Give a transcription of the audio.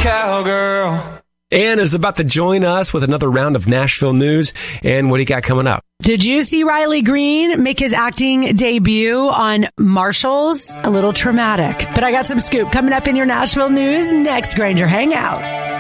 cowgirl. Ann is about to join us with another round of Nashville news. And what do you got coming up? Did you see Riley Green make his acting debut on Marshalls? A little traumatic. But I got some scoop coming up in your Nashville news next, Granger Hangout.